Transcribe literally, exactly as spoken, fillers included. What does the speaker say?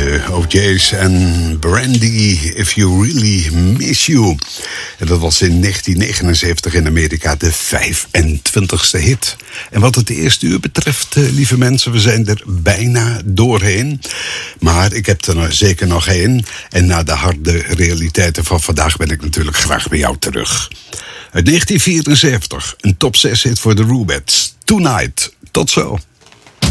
De O J's en Brandy, If You Really Miss You. En dat was in negentien negenenzeventig in Amerika de vijfentwintigste hit. En wat het eerste uur betreft, lieve mensen, we zijn er bijna doorheen. Maar ik heb er nou zeker nog één. En na de harde realiteiten van vandaag ben ik natuurlijk graag bij jou terug. Uit negentien vierenzeventig, een top zes hit voor de Rubettes. Tonight. Tot zo.